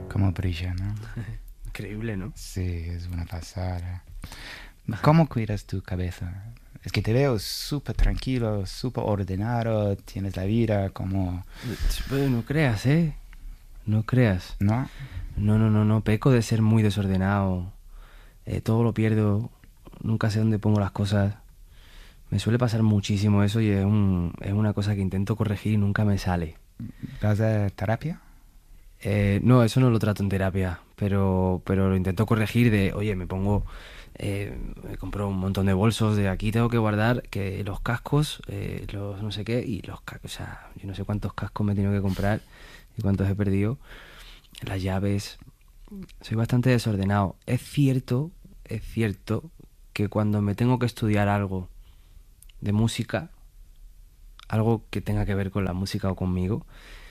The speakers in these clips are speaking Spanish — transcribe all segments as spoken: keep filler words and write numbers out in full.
Cómo brilla, ¿no? Increíble, ¿no? Sí, es una pasada. ¿Cómo cuidas tu cabeza? Es que te veo súper tranquilo, súper ordenado, tienes la vida como... Pero no creas, ¿eh? No creas. ¿No? No, no, no, no. Peco de ser muy desordenado. Eh, todo lo pierdo. Nunca sé dónde pongo las cosas. Me suele pasar muchísimo eso y es, un, es una cosa que intento corregir y nunca me sale. ¿Vas a terapia? Eh, no, eso no lo trato en terapia, pero, pero lo intento corregir de, oye, me pongo, eh, me compro un montón de bolsos de aquí tengo que guardar que los cascos, eh, los no sé qué, y los cascos, o sea, yo no sé cuántos cascos me he tenido que comprar y cuántos he perdido, las llaves, soy bastante desordenado. Es cierto, es cierto que cuando me tengo que estudiar algo de música, algo que tenga que ver con la música o conmigo,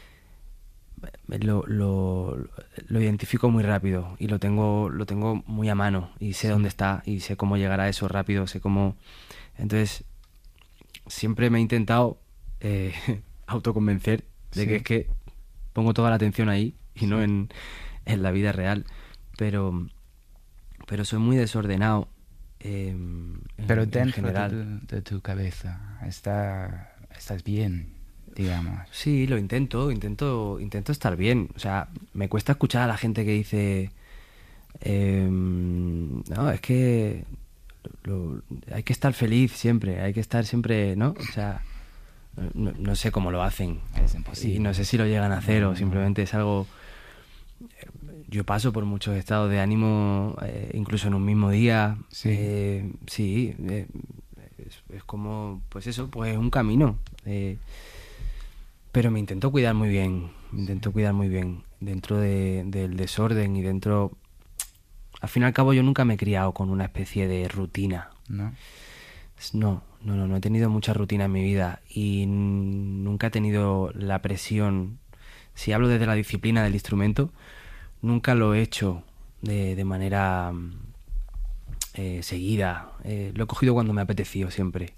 Lo, lo, lo identifico muy rápido y lo tengo, lo tengo muy a mano y sé Sí. dónde está y sé cómo llegar a eso rápido, sé cómo... Entonces, siempre me he intentado eh, autoconvencer de Sí. que es que pongo toda la atención ahí y Sí. no en, en la vida real, pero, pero soy muy desordenado eh, en, Pero en dentro de general. tu, de tu cabeza está, estás bien, digamos. Sí, lo intento, intento, intento estar bien. O sea, me cuesta escuchar a la gente que dice... Eh, no, es que lo- hay que estar feliz siempre, hay que estar siempre, ¿no? O sea, no, no sé cómo lo hacen Es y imposible. no sé si lo llegan a hacer No, o no. simplemente es algo... Yo paso por muchos estados de ánimo, eh, incluso en un mismo día. Sí. Eh, sí, eh, es, es como, pues eso, pues un camino. eh, pero me intento cuidar muy bien, me intento cuidar muy bien dentro de- del desorden y dentro... Al fin y al cabo yo nunca me he criado con una especie de rutina. ¿No? No, no, no, no he tenido mucha rutina en mi vida y n- nunca he tenido la presión. Si hablo desde la disciplina del instrumento, nunca lo he hecho de, de manera mm, eh, seguida. Eh, lo he cogido cuando me ha apetecido siempre.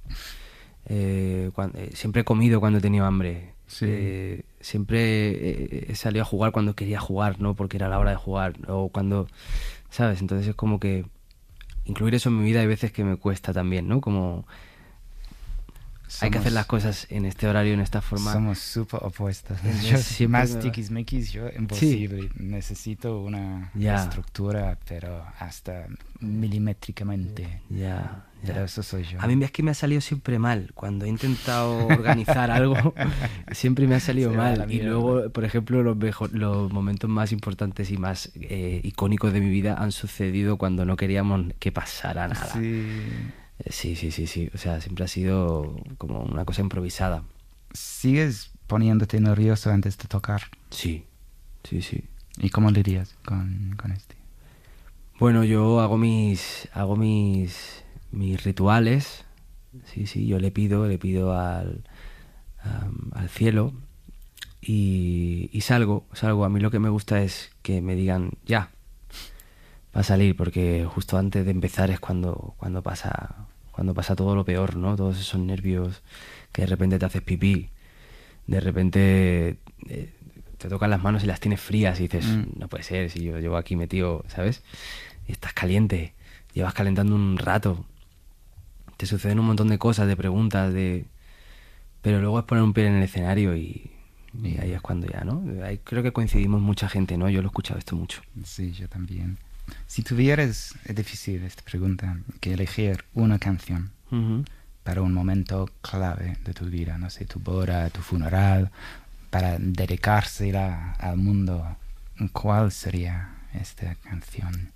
Eh, cuan- eh, siempre he comido cuando he tenido hambre. Sí. Eh, siempre he, he salido a jugar cuando quería jugar, ¿no? Porque era la hora de jugar. O cuando, ¿sabes? Entonces es como que incluir eso en mi vida hay veces que me cuesta también, ¿no? Como hay que hacer las Somos, cosas en este horario, en esta forma. somos súper opuestos. Entonces, Yo siempre más me va- tiquismiquis, yo imposible. Necesito una Ya. estructura, pero hasta milimétricamente. Ya, Pero ya. eso soy yo. A mí es que me ha salido siempre mal. Cuando he intentado organizar algo, siempre me ha salido Se va a la mal. Y mierda. luego, por ejemplo, los, mejor- los momentos más importantes y más eh, icónicos de mi vida han sucedido cuando no queríamos que pasara nada. Sí. Eh, Sí, sí, sí, sí. O sea, siempre ha sido como una cosa improvisada. ¿Sigues poniéndote nervioso antes de tocar? Sí, sí, sí. ¿Y cómo lidias con, con este? Bueno, yo hago mis hago mis mis rituales. Sí, sí, yo le pido, le pido al am, al cielo y, y salgo, salgo. A mí lo que me gusta es que me digan ya, va a salir, porque justo antes de empezar es cuando cuando pasa cuando pasa todo lo peor, ¿no? Todos esos nervios que de repente te haces pipí, de repente eh, te tocan las manos y las tienes frías y dices, Mm. no puede ser, si yo llevo aquí metido, ¿sabes? Y estás caliente, llevas calentando un rato, te suceden un montón de cosas, de preguntas, de... Pero luego es poner un pie en el escenario y, y ahí es cuando ya, ¿no? Ahí creo que coincidimos mucha gente, ¿no? Yo lo he escuchado esto mucho. Sí, yo también. Si tuvieras, es difícil esta pregunta, que elegir una canción Ujú. para un momento clave de tu vida, no sé, tu boda, tu funeral, para dedicársela al mundo, ¿cuál sería esta canción?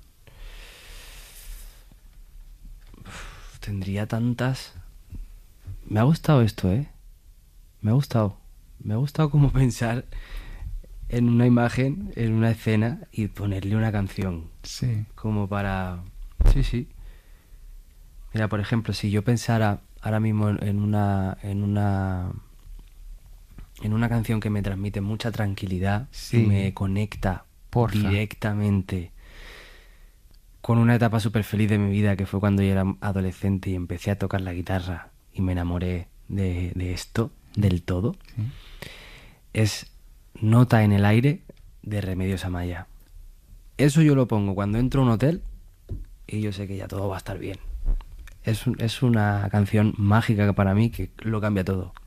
Tendría tantas... Me ha gustado esto, ¿eh? Me ha gustado. Me ha gustado como pensar en una imagen, en una escena y ponerle una canción. Sí. Como para... Sí, sí. Mira, por ejemplo, si yo pensara ahora mismo en en una... En una en una canción que me transmite mucha tranquilidad Sí. y me conecta Porfa. directamente con una etapa súper feliz de mi vida, que fue cuando yo era adolescente y empecé a tocar la guitarra y me enamoré de, de esto del todo. Sí. Es Nota en el aire de Remedios Amaya. Eso yo lo pongo cuando entro a un hotel y yo sé que ya todo va a estar bien. Es, un- es una canción mágica para mí que lo cambia todo.